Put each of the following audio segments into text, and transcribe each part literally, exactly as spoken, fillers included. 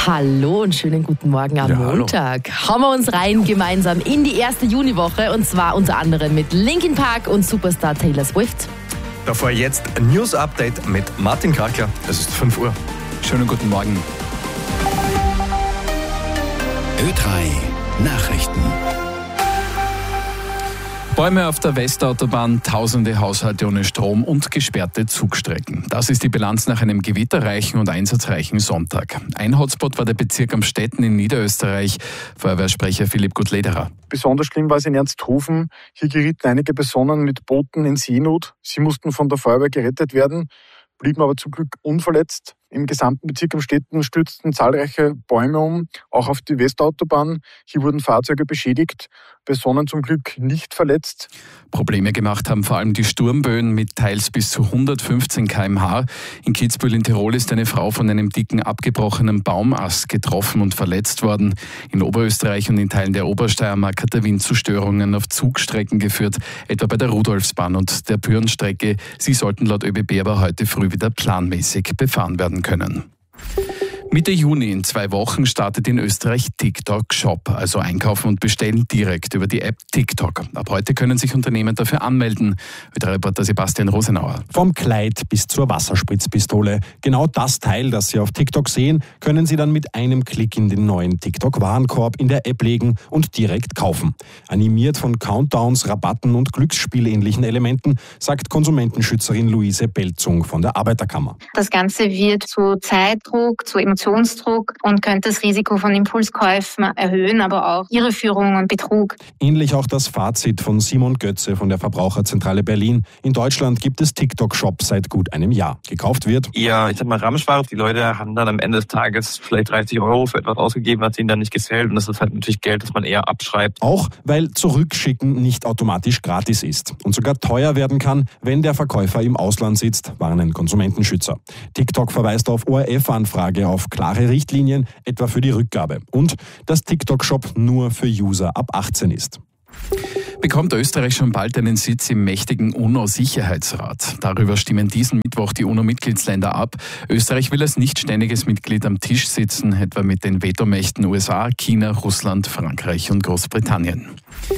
Hallo und schönen guten Morgen am ja, Montag. Hallo. Hauen wir uns rein gemeinsam in die erste Juniwoche und zwar unter anderem mit Linkin Park und Superstar Taylor Swift. Davor jetzt ein News-Update mit Martin Krakler. Es ist fünf Uhr. Schönen guten Morgen. Ö drei Nachrichten. Bäume auf der Westautobahn, tausende Haushalte ohne Strom und gesperrte Zugstrecken. Das ist die Bilanz nach einem gewitterreichen und einsatzreichen Sonntag. Ein Hotspot war der Bezirk Amstetten in Niederösterreich. Feuerwehrsprecher Philipp Guttlederer. Besonders schlimm war es in Ernsthofen. Hier gerieten einige Personen mit Booten in Seenot. Sie mussten von der Feuerwehr gerettet werden, blieben aber zum Glück unverletzt. Im gesamten Bezirk Amstetten stürzten zahlreiche Bäume um, auch auf die Westautobahn. Hier wurden Fahrzeuge beschädigt, Personen zum Glück nicht verletzt. Probleme gemacht haben vor allem die Sturmböen mit teils bis zu hundertfünfzehn Kilometer pro Stunde. In Kitzbühel in Tirol ist eine Frau von einem dicken, abgebrochenen Baumast getroffen und verletzt worden. In Oberösterreich und in Teilen der Obersteiermark hat der Wind zu Störungen auf Zugstrecken geführt, etwa bei der Rudolfsbahn und der Pürenstrecke. Sie sollten laut ÖBB aber heute früh wieder planmäßig befahren werden können. Mitte Juni in zwei Wochen startet in Österreich TikTok Shop, also einkaufen und bestellen direkt über die App TikTok. Ab heute können sich Unternehmen dafür anmelden. Reporter Sebastian Rosenauer. Vom Kleid bis zur Wasserspritzpistole. Genau das Teil, das Sie auf TikTok sehen, können Sie dann mit einem Klick in den neuen TikTok-Warenkorb in der App legen und direkt kaufen. Animiert von Countdowns, Rabatten und glücksspielähnlichen Elementen, sagt Konsumentenschützerin Luise Belzung von der Arbeiterkammer. Das Ganze wird zu Zeitdruck, zu Emotionsdruck und könnte das Risiko von Impulskäufen erhöhen, aber auch Irreführung und Betrug. Ähnlich auch das Fazit von Simon Götze von der Verbraucherzentrale Berlin. In Deutschland gibt es TikTok-Shop seit gut einem Jahr. Gekauft wird eher, ich sag mal, Ramschware. Die Leute haben dann am Ende des Tages vielleicht dreißig Euro für etwas ausgegeben, was ihnen dann nicht gefällt. Und das ist halt natürlich Geld, das man eher abschreibt. Auch weil Zurückschicken nicht automatisch gratis ist und sogar teuer werden kann, wenn der Verkäufer im Ausland sitzt, warnen Konsumentenschützer. TikTok verweist auf O R F-Anfrage auf klare Richtlinien, etwa für die Rückgabe. Und dass TikTok-Shop nur für User ab achtzehn ist. Bekommt Österreich schon bald einen Sitz im mächtigen UNO-Sicherheitsrat? Darüber stimmen diesen Mittwoch die UNO-Mitgliedsländer ab. Österreich will als nicht ständiges Mitglied am Tisch sitzen, etwa mit den Vetomächten U S A, China, Russland, Frankreich und Großbritannien.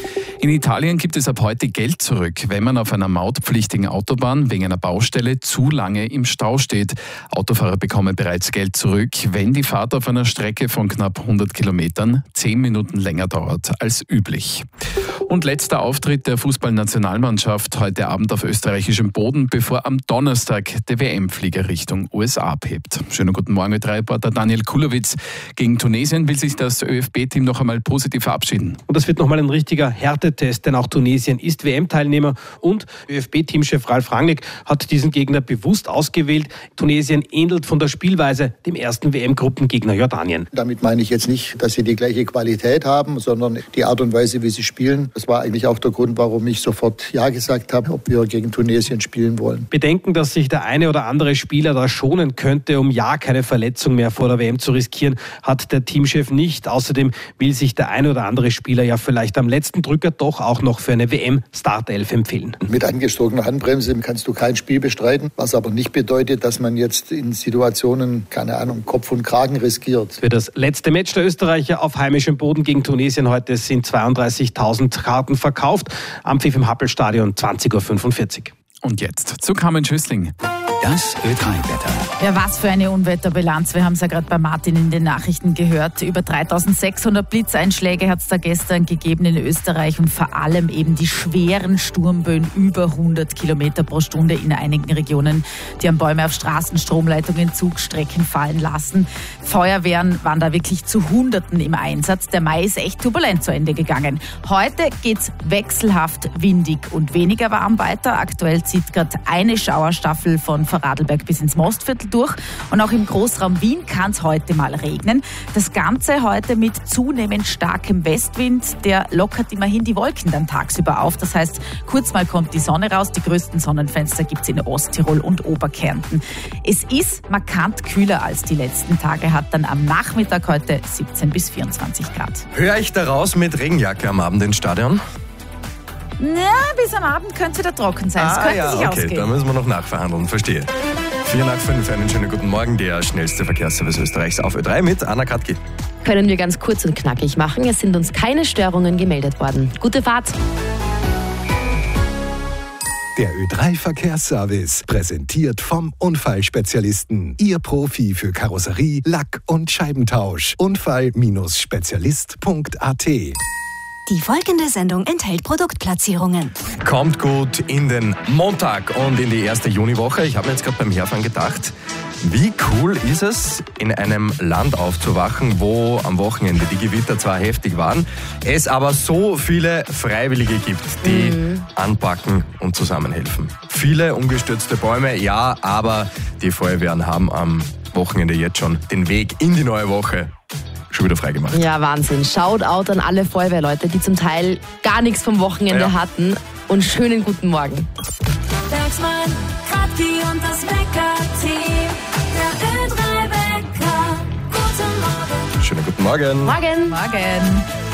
In Italien gibt es ab heute Geld zurück, wenn man auf einer mautpflichtigen Autobahn wegen einer Baustelle zu lange im Stau steht. Autofahrer bekommen bereits Geld zurück, wenn die Fahrt auf einer Strecke von knapp hundert Kilometern zehn Minuten länger dauert als üblich. Und letzter Auftritt der Fußballnationalmannschaft heute Abend auf österreichischem Boden, bevor am Donnerstag der W M-Flieger Richtung U S A abhebt. Schönen guten Morgen mit Reporter Daniel Kulowitz. Gegen Tunesien will sich das Ö F B-Team noch einmal positiv verabschieden. Und das wird nochmal ein richtiger Härtetest, denn auch Tunesien ist W M-Teilnehmer und Ö F B-Teamchef Ralf Rangnick hat diesen Gegner bewusst ausgewählt. Tunesien ähnelt von der Spielweise dem ersten W M-Gruppengegner Jordanien. Damit meine ich jetzt nicht, dass sie die gleiche Qualität haben, sondern die Art und Weise, wie sie spielen. Das war eigentlich auch der Grund, warum ich sofort Ja gesagt habe, ob wir gegen Tunesien spielen wollen. Bedenken, dass sich der eine oder andere Spieler da schonen könnte, um ja keine Verletzung mehr vor der W M zu riskieren, hat der Teamchef nicht. Außerdem will sich der eine oder andere Spieler ja vielleicht am letzten Drücker doch auch noch für eine W M-Startelf empfehlen. Mit angezogener Handbremse kannst du kein Spiel bestreiten, was aber nicht bedeutet, dass man jetzt in Situationen, keine Ahnung, Kopf und Kragen riskiert. Für das letzte Match der Österreicher auf heimischem Boden gegen Tunesien heute sind zweiunddreißigtausend Karten verkauft. Am Pfiff im Happelstadion zwanzig Uhr fünfundvierzig. Und jetzt zu Carmen Schüssling. Das Ö drei Wetter. Ja, was für eine Unwetterbilanz. Wir haben es ja gerade bei Martin in den Nachrichten gehört. Über dreitausendsechshundert Blitzeinschläge hat es da gestern gegeben in Österreich und vor allem eben die schweren Sturmböen über hundert Kilometer pro Stunde in einigen Regionen. Die haben Bäume auf Straßen, Stromleitungen, Zugstrecken fallen lassen. Feuerwehren waren da wirklich zu Hunderten im Einsatz. Der Mai ist echt turbulent zu Ende gegangen. Heute geht's wechselhaft windig und weniger warm weiter. Aktuell zieht gerade eine Schauerstaffel von Vorarlberg bis ins Mostviertel durch. Und auch im Großraum Wien kann es heute mal regnen. Das Ganze heute mit zunehmend starkem Westwind. Der lockert immerhin die Wolken dann tagsüber auf. Das heißt, kurz mal kommt die Sonne raus. Die größten Sonnenfenster gibt es in Osttirol und Oberkärnten. Es ist markant kühler als die letzten Tage. Hat dann am Nachmittag heute siebzehn bis vierundzwanzig Grad. Höre ich da raus mit Regenjacke am Abend ins Stadion? Na, bis am Abend könnte es wieder trocken sein. Es ah, könnte ja, sich okay, ausgehen. Da müssen wir noch nachverhandeln, verstehe. Vier nach fünf, einen schönen guten Morgen. Der schnellste Verkehrsservice Österreichs auf Ö drei mit Anna Katki. Können wir ganz kurz und knackig machen. Es sind uns keine Störungen gemeldet worden. Gute Fahrt. Der Ö drei Verkehrsservice, präsentiert vom Unfallspezialisten. Ihr Profi für Karosserie, Lack- und Scheibentausch. Unfall Spezialist Punkt a t. Die folgende Sendung enthält Produktplatzierungen. Kommt gut in den Montag und in die erste Juniwoche. Ich habe mir jetzt gerade beim Herfahren gedacht, wie cool ist es, in einem Land aufzuwachen, wo am Wochenende die Gewitter zwar heftig waren, es aber so viele Freiwillige gibt, die mhm. anpacken und zusammenhelfen. Viele umgestürzte Bäume, ja, aber die Feuerwehren haben am Wochenende jetzt schon den Weg in die neue Woche schon wieder freigemacht. Ja, Wahnsinn. Shoutout an alle Feuerwehrleute, die zum Teil gar nichts vom Wochenende ja. hatten. Und schönen guten Morgen. Bergsmann, Kratki und das Wecker-Team. Der Ö drei Wecker. Guten Morgen. Schönen guten Morgen. Morgen. Morgen.